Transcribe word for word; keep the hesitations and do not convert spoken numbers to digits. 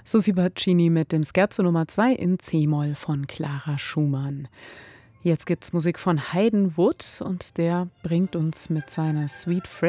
Sophie Baccini mit dem Scherzo Nummer zwei in C-Moll von Clara Schumann. Jetzt gibt's Musik von Haydn Wood und der bringt uns mit seiner Sweet